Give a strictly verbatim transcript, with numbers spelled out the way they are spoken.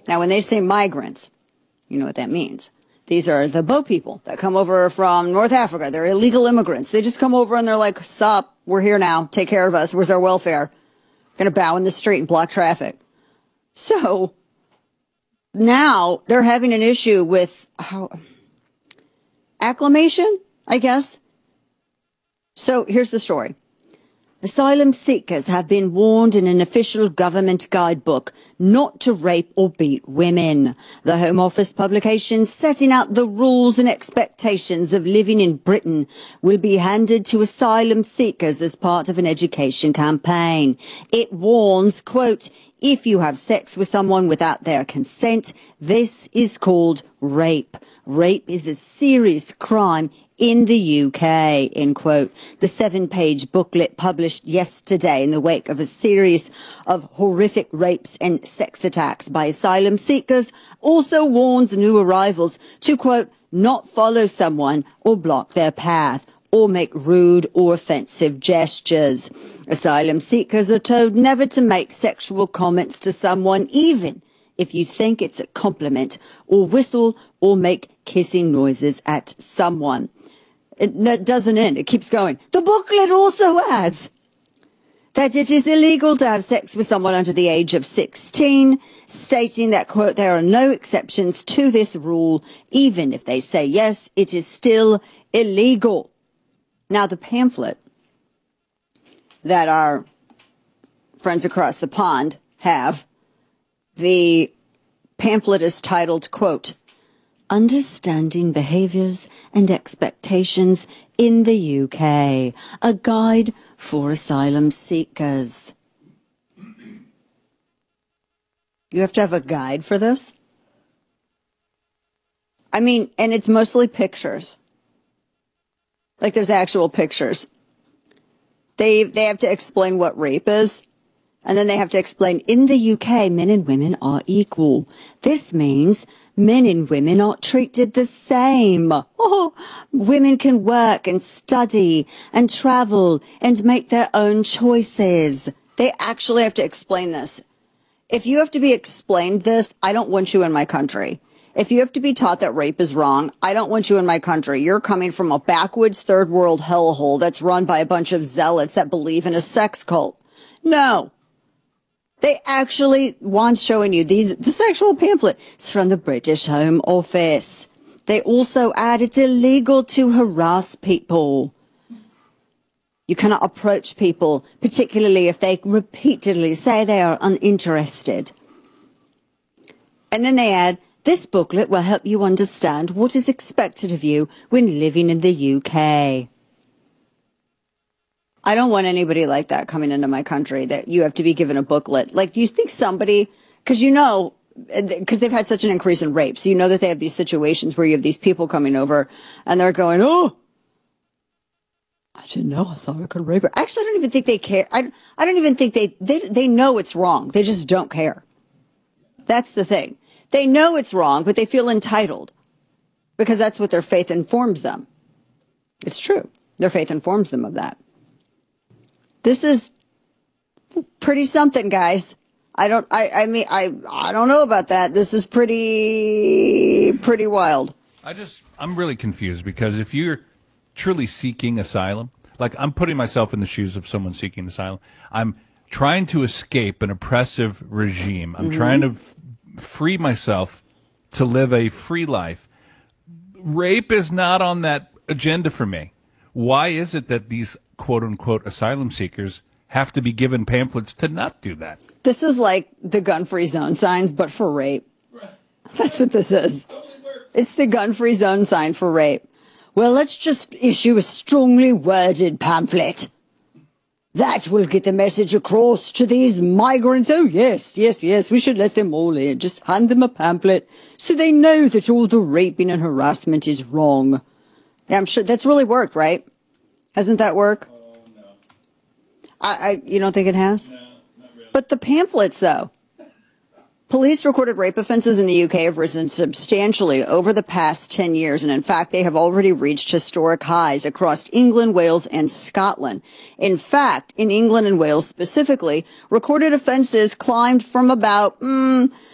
Now, when they say migrants, you know what that means. These are the boat people that come over from North Africa. They're illegal immigrants. They just come over and they're like, sup, we're here now. Take care of us. Where's our welfare? Going to bow in the street and block traffic. So now they're having an issue with how acclimation, I guess. So here's the story. Asylum seekers have been warned in an official government guidebook not to rape or beat women. The Home Office publication setting out the rules and expectations of living in Britain will be handed to asylum seekers as part of an education campaign. It warns, quote, if you have sex with someone without their consent, this is called rape. Rape is a serious crime in the U K, end quote. The seven-page booklet published yesterday in the wake of a series of horrific rapes and sex attacks by asylum seekers also warns new arrivals to, quote, not follow someone or block their path or make rude or offensive gestures. Asylum seekers are told never to make sexual comments to someone, even if you think it's a compliment, or whistle or make kissing noises at someone. It doesn't end. It keeps going. The booklet also adds that it is illegal to have sex with someone under the age of sixteen, stating that, quote, there are no exceptions to this rule. Even if they say yes, it is still illegal. Now, the pamphlet that our friends across the pond have, the pamphlet is titled, quote, Understanding Behaviors and Expectations in the U K, a guide for asylum seekers. You have to have a guide for this? I mean, and it's mostly pictures. Like there's actual pictures. They they have to explain what rape is. And then they have to explain, in the U K, men and women are equal. This means men and women are treated the same. Oh, women can work and study and travel and make their own choices. They actually have to explain this. If you have to be explained this, I don't want you in my country. If you have to be taught that rape is wrong, I don't want you in my country. You're coming from a backwoods third world hellhole that's run by a bunch of zealots that believe in a sex cult. No. They actually want showing you these, the sexual pamphlet. It's from the British Home Office. They also add it's illegal to harass people. You cannot approach people, particularly if they repeatedly say they are uninterested. And then they add, this booklet will help you understand what is expected of you when living in the U K. I don't want anybody like that coming into my country, that you have to be given a booklet. Like, do you think somebody, because you know, because they've had such an increase in rapes, you know that they have these situations where you have these people coming over and they're going, oh, I didn't know. I thought I could rape her. Actually, I don't even think they care. I, I don't even think they, they, they know it's wrong. They just don't care. That's the thing. They know it's wrong, but they feel entitled because that's what their faith informs them. It's true. Their faith informs them of that. This is pretty something, guys. I don't, I, I mean, I, I don't know about that. This is pretty, pretty wild. I just, I'm really confused because if you're truly seeking asylum, like I'm putting myself in the shoes of someone seeking asylum, I'm trying to escape an oppressive regime. I'm mm-hmm. trying to f- free myself to live a free life. Rape is not on that agenda for me. Why is it that these quote-unquote asylum seekers have to be given pamphlets to not do that? This is like the gun-free zone signs, but for rape. That's what this is. It's the gun-free zone sign for rape. Well, let's just issue a strongly worded pamphlet. That will get the message across to these migrants. Oh, yes, yes, yes, we should let them all in. Just hand them a pamphlet so they know that all the raping and harassment is wrong. Yeah, I'm sure that's really worked, right? Hasn't that worked? Oh, no. I, I, you don't think it has? No, not really. But the pamphlets, though. Police recorded rape offenses in the U K have risen substantially over the past ten years, and in fact, they have already reached historic highs across England, Wales, and Scotland. In fact, in England and Wales specifically, recorded offenses climbed from about mm,